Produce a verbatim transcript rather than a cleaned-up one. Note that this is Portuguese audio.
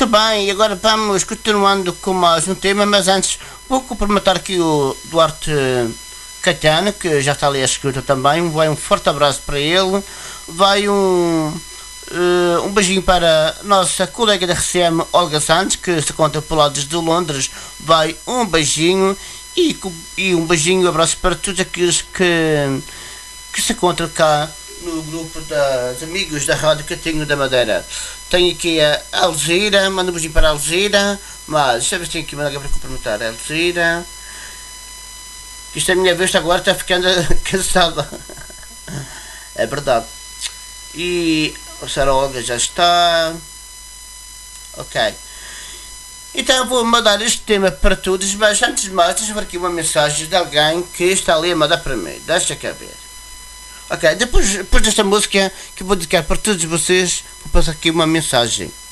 Muito bem, e agora vamos continuando com mais um tema, mas antes vou cumprimentar aqui o Duarte Caetano, que já está ali a escuta também. Vai um forte abraço para ele. Vai um, uh, um beijinho para a nossa colega da R C M, Olga Santos, que se conta por lá desde Londres. Vai um beijinho e, e um beijinho e um abraço para todos aqueles que, que se encontram cá no grupo das amigos da Rádio Catinho da Madeira. Tenho aqui a Alzira, manda um beijinho para a Alzira, mas deixa eu ver se tem aqui mais alguém para cumprimentar a Alzira. Isto é a minha vista agora, está ficando cansada. É verdade. E a Sara Olga já está. Ok. Então vou mandar este tema para todos, mas antes de mais, deixa eu ver aqui uma mensagem de alguém que está ali a mandar para mim. Deixa cá ver. Ok, depois, depois desta música que vou dedicar para todos vocês, vou passar aqui uma mensagem.